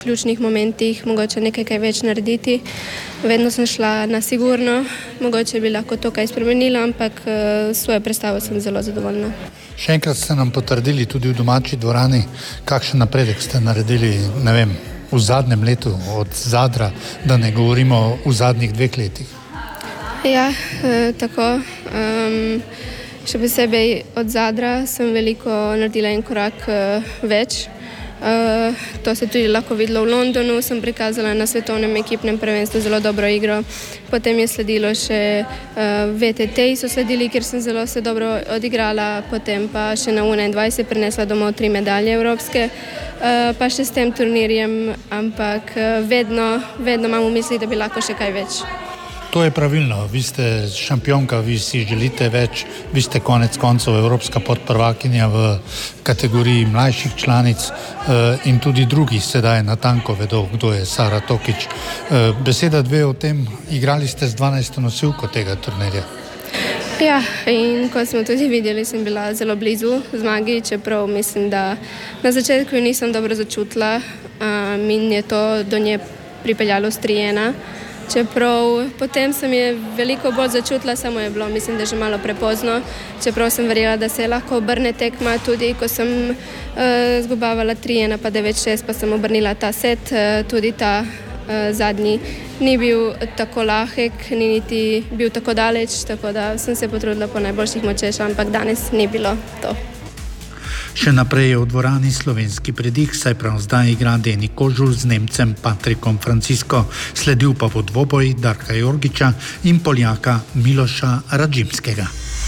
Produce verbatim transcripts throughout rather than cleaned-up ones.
ključnih momentih mogoče nekaj kaj več narediti. Vedno sem šla na sigurno, mogoče bi lahko to kaj spremenila, ampak s svojo predstavo sem zelo zadovoljna. Še enkrat ste nam potrdili tudi v domači dvorani, kakšen napredek ste naredili, ne vem, v zadnjem letu od Zadra, da ne govorimo v zadnjih dveh letih. Ja, eh, tako. Um, še posebej od Zadra sem veliko naredila en korak uh, več. Uh, to se tudi lahko videlo v Londonu, sem prikazala na svetovnem ekipnem prvenstvu zelo dobro igro. Potem je sledilo še uh, V T T, so sledili, kjer sem zelo se dobro odigrala, potem pa še na U enaindvajset prinesla domov tri medalje evropske, uh, pa še s tem turnirjem, ampak uh, vedno, vedno imam v misli, da bi lahko še kaj več. To je pravilno, vi ste šampionka, vi si želite več, vi ste konec koncev evropska podprvakinja v kategoriji mlajših članic in tudi drugi sedaj natanko vedo, kdo je Sara Tokić. Beseda dve o tem, igrali ste z dvanajsto nosilko tega turnirja. Ja, in kot smo tudi videli, sem bila zelo blizu zmagi, čeprav mislim, da na začetku nisem dobro začutila, in je to do nje pripeljalo s tri ena. Čeprav potem sem je veliko bolj začutila, samo je bilo, mislim, da že malo prepozno, čeprav sem verjela, da se lahko obrne tekma, tudi ko sem uh, zgubavala tri ena pa devet šest, pa sem obrnila ta set, uh, tudi ta uh, zadnji ni bil tako lahek, ni niti bil tako daleč, tako da sem se potrudila po najboljših močeh, ampak danes ni bilo to. Še naprej je v dvorani slovenski predih, saj prav zdaj igra Deni Kožul z Nemcem Patrikom Francisko, sledil pa bo dvoboj Darka Jorgiča in Poljaka Miloša Radžimskega.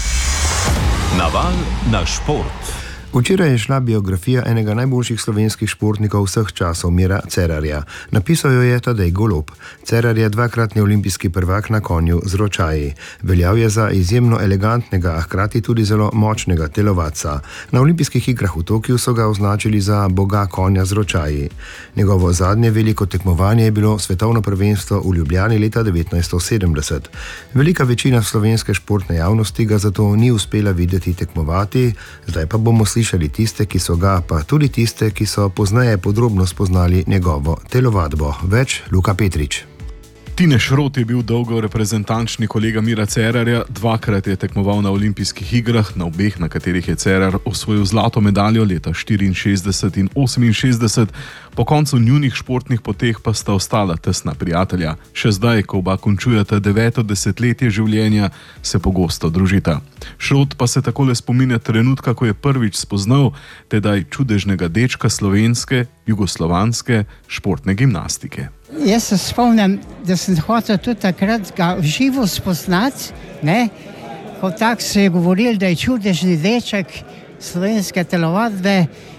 Naval na šport. Včeraj je šla biografija enega najboljših slovenskih športnikov vseh časov, Mira Cerarja. Napisal jo je Tadej Golob. Cerar je dvakratni olimpijski prvak na konju z ročaji. Veljal je za izjemno elegantnega, a hkrati tudi zelo močnega telovadca. Na olimpijskih igrah v Tokiu so ga označili za boga konja z ročaji. Njegovo zadnje veliko tekmovanje je bilo svetovno prvenstvo v Ljubljani leta devetnajststo sedemdeset. Velika večina slovenske športne javnosti ga zato ni uspela videti tekmovati, zdaj pa bomo slišali Slišali tiste, ki so ga, pa tudi tiste, ki so pozneje podrobno spoznali njegovo telovadbo. Več Luka Petrič. Tine Šrot je bil dolgo reprezentančni kolega Mira Cerarja, dvakrat je tekmoval na olimpijskih igrah, na obeh, na katerih je Cerar osvojil zlato medaljo leta štiriinšestdeset in oseminšestdeset. Po koncu njunih športnih poteh pa sta ostala tesna prijatelja. Še zdaj, ko oba končujeta deveto desetletje življenja, se pogosto družita. Šrot pa se takole spominja trenutka, ko je prvič spoznal tedaj čudežnega dečka slovenske, jugoslovanske športne gimnastike. Jaz se spomnim, da sem hotel tudi takrat ga v živo spoznati, ne? Ko tak se je govoril, da je čudežni deček slovenske telovadbe,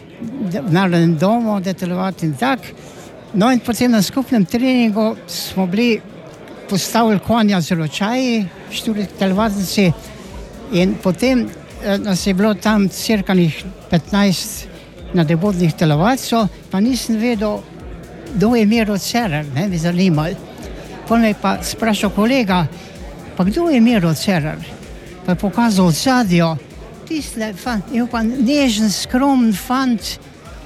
v Narodnem domu, da je telovati in tak. No in potem na skupnem treningu smo bili postavili konja z ročaji, štiri telovadnici, in potem nas je bilo tam cirka petnajst nadebodnih telovadcev, pa nisem vedel, kdo je Miro Cerar, ne, bi zanimal. Potem me je pa sprašal kolega, pa kdo je Miro Cerar? Pa je pokazal odzadjo, tiste fant, je pa nežen, skromen fant.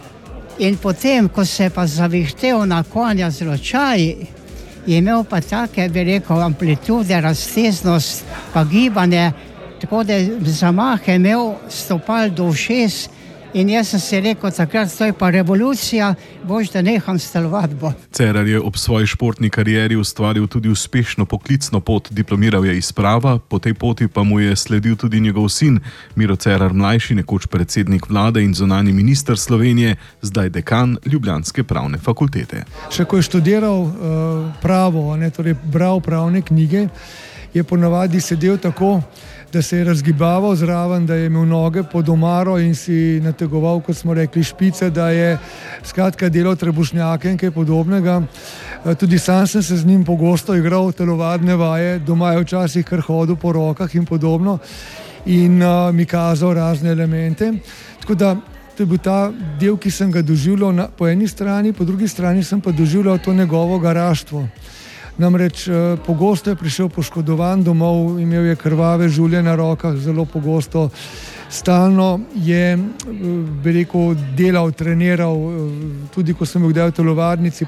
In potem, ko se je pa zavihtel na konja z ročaji, je imel pa take, bi rekel, amplitude, razteznost, pa gibanje, tako da je zamahe imel stopal do ušes. In jaz sem si rekel, takrat to je pa revolucija, bož da neham s telovadbo. Cerar je ob svoji športni karieri ustvaril tudi uspešno poklicno pot, diplomiral je iz prava, po tej poti pa mu je sledil tudi njegov sin, Miro Cerar mlajši, nekoč predsednik vlade in zunanji minister Slovenije, zdaj dekan ljubljanske pravne fakultete. Še ko je študiral uh, pravo, ne, torej bral pravne knjige, je ponavadi sedel tako, da se je razgibaval zraven, da je imel noge pod omaro in si nategoval, kot smo rekli, špice, da je skratka delal trebušnjake in kaj podobnega. Tudi sam sem se z njim pogosto igral telovadne vaje, doma je včasih kar hodil po rokah in podobno in uh, mi kazal razne elemente. Tako da to je bil ta del, ki sem ga doživljal na, po eni strani, po drugi strani sem pa doživljal to njegovo garaštvo. Namreč pogosto je prišel poškodovan domov, imel je krvave žulje na rokah, zelo pogosto Stalno je, bi rekel, delal, treniral, tudi ko sem bil kdaj v telovadnici,